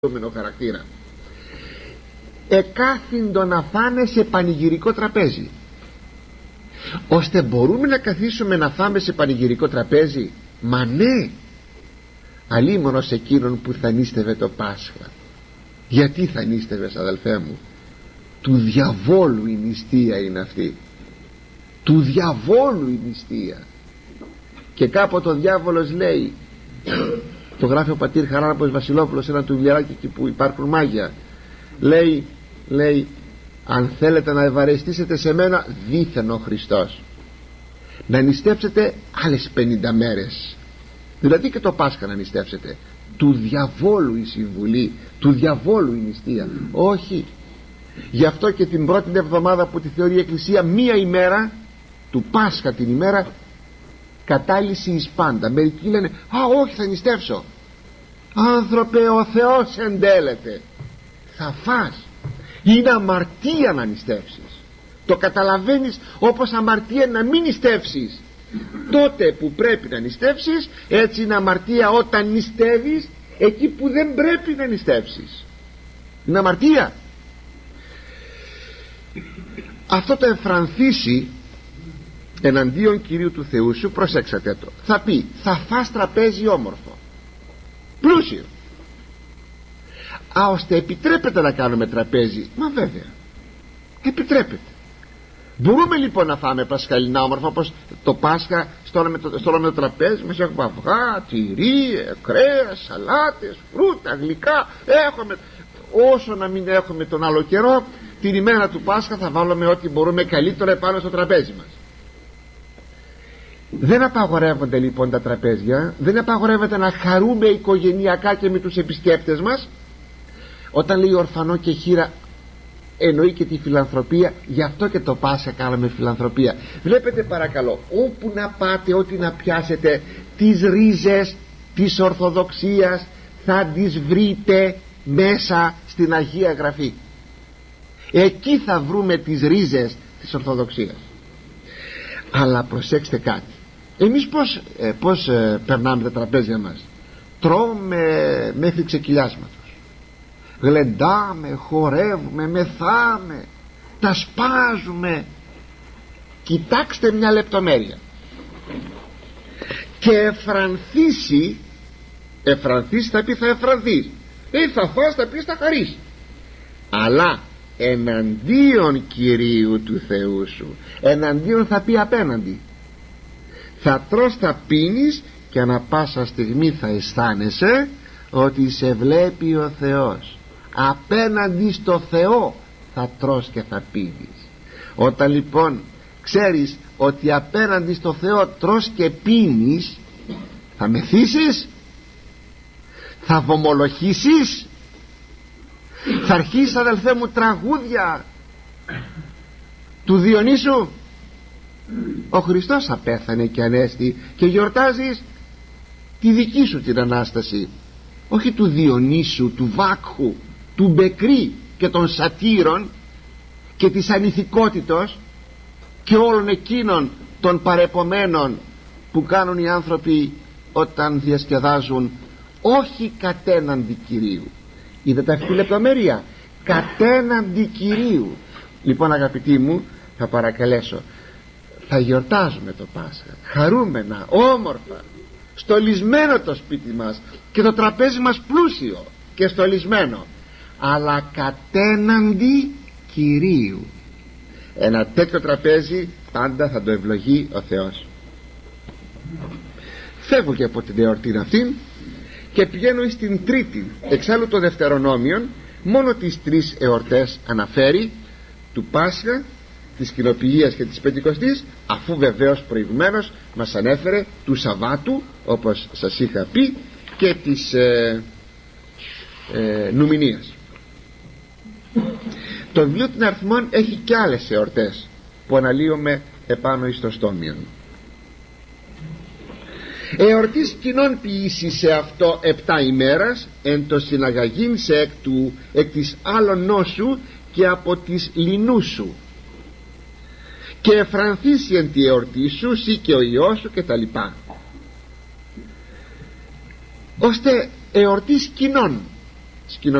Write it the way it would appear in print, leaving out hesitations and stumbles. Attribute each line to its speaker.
Speaker 1: χαρακτήρα. Εκάθυντο να φάνε σε πανηγυρικό τραπέζι, ώστε μπορούμε να καθίσουμε να φάμε σε πανηγυρικό τραπέζι? Μα ναι, αλίμονο σε εκείνον που θα νήστευε το Πάσχα. Γιατί θα νήστευες, αδελφέ μου? Του διαβόλου η νηστεία είναι αυτή, του διαβόλου η νηστεία. Και κάποτε ο διάβολος λέει, το γράφει ο πατήρ Χαράλαμπος Βασιλόπουλος σε ένα του βιβλιαράκι εκεί που υπάρχουν μάγια, λέει αν θέλετε να ευαρεστήσετε σε μένα, δήθεν ο Χριστός, να νηστέψετε άλλες 50 μέρες, δηλαδή και το Πάσχα να νηστέψετε. Του διαβόλου η συμβουλή, του διαβόλου η νηστεία. Όχι. Γι' αυτό και την πρώτη εβδομάδα που τη θεωρεί η Εκκλησία μία ημέρα του Πάσχα, την ημέρα κατάλυση εις πάντα. Μερικοί λένε α, όχι, θα νηστεύσω. Άνθρωπε, ο Θεός εντέλεται, θα φας. Είναι αμαρτία να νηστεύσεις. Το καταλαβαίνεις? Όπως αμαρτία να μην νηστεύσεις τότε που πρέπει να νηστεύσεις, έτσι είναι αμαρτία όταν νηστεύεις εκεί που δεν πρέπει να νηστεύσεις. Είναι αμαρτία. Αυτό το εφρανθήσει εναντίον Κυρίου του Θεού σου, προσέξατε το, θα πει θα φας τραπέζι όμορφο, πλούσιο. Ώστε επιτρέπεται να κάνουμε τραπέζι? Μα βέβαια επιτρέπεται. Μπορούμε λοιπόν να φάμε πασχαλινά όμορφα, όπως το Πάσχα στο όλο το τραπέζι μας έχουμε αυγά, τυρί, κρέας, σαλάτες, φρούτα, γλυκά. Έχουμε, όσο να μην έχουμε τον άλλο καιρό, την ημέρα του Πάσχα θα βάλουμε ό,τι μπορούμε καλύτερο επάνω στο τραπέζι μας. Δεν απαγορεύονται λοιπόν τα τραπέζια, δεν απαγορεύεται να χαρούμε οικογενειακά και με τους επισκέπτες μας. Όταν λέει ορφανό και χήρα, εννοεί και τη φιλανθρωπία. Γι' αυτό και το Πάσχα κάναμε φιλανθρωπία. Βλέπετε παρακαλώ, όπου να πάτε, ό,τι να πιάσετε, τις ρίζες της Ορθοδοξίας θα τις βρείτε μέσα στην Αγία Γραφή. Εκεί θα βρούμε τις ρίζες της Ορθοδοξίας. Αλλά προσέξτε κάτι, εμείς πως περνάμε τα τραπέζια μας? Τρώμε μέχρι ξεκυλιάσματος, γλεντάμε, χορεύουμε, μεθάμε, τα σπάζουμε. Κοιτάξτε μια λεπτομέρεια. Και εφρανθήσει θα πει θα εφρανθείς, θα φας, θα πεις θα χαρείς. Αλλά εναντίον Κυρίου του Θεού σου, εναντίον θα πει απέναντι. Θα τρως, θα πίνεις και ανα πάσα στιγμή θα αισθάνεσαι ότι σε βλέπει ο Θεός. Απέναντι στο Θεό θα τρως και θα πίνεις. Όταν λοιπόν ξέρεις ότι απέναντι στο Θεό τρως και πίνεις, θα μεθύσεις, θα βομολογήσεις, θα αρχίσεις, αδελφέ μου, τραγούδια του Διονύσου. Ο Χριστός απέθανε και ανέστη και γιορτάζεις τη δική σου την Ανάσταση, όχι του Διονύσου, του Βάκχου, του Μπεκρή και των σατήρων και της ανηθικότητος και όλων εκείνων των παρεπομένων που κάνουν οι άνθρωποι όταν διασκεδάζουν, όχι κατέναντι Κυρίου. Είδατε αυτή τη λεπτομέρεια? Κατέναντι Κυρίου. Λοιπόν, αγαπητοί μου, θα παρακαλέσω, θα γιορτάζουμε το Πάσχα χαρούμενα, όμορφα, στολισμένο το σπίτι μας και το τραπέζι μας πλούσιο και στολισμένο, αλλά κατέναντι Κυρίου. Ένα τέτοιο τραπέζι πάντα θα το ευλογεί ο Θεός. Φεύγω και από την εορτή αυτή και πηγαίνω στην τρίτη. Εξάλλου το Δευτερονόμιον μόνο τις τρεις εορτές αναφέρει, του Πάσχα, της Κοινοποιίας και της Πεντηκοστής, αφού βεβαίως προηγουμένως μας ανέφερε του Σαββάτου, όπως σας είχα πει, και της Νουμηνίας. Το βιβλίο των Αριθμών έχει και άλλες εορτές που αναλύουμε επάνω εις το στόμιον. Εορτής κοινών ποιήσει σε αυτό 7 ημέρας, εν το συναγαγήν σε εκ της άλλων νόσου και από της λινού σου, και εφρανθήσει εν τη εορτή σου σύ και ο Υιός σου και τα λοιπά. Ώστε εορτής κοινών, σκηνοποιηθεί